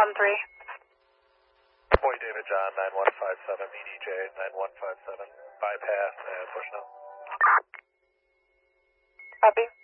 Boy David John, 9157, EDJ, 9157, bypass and push now. Copy.